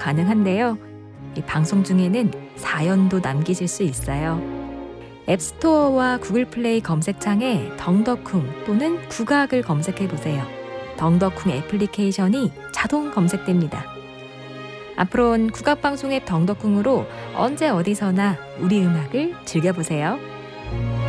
가능한데요. 이 방송 중에는 사연도 남기실 수 있어요. 앱스토어와 구글 플레이 검색창에 덩덕쿵 또는 국악을 검색해 보세요. 덩덕쿵 애플리케이션이 자동 검색됩니다. 앞으로는 국악방송 앱 덩덕쿵으로 언제 어디서나 우리 음악을 즐겨보세요.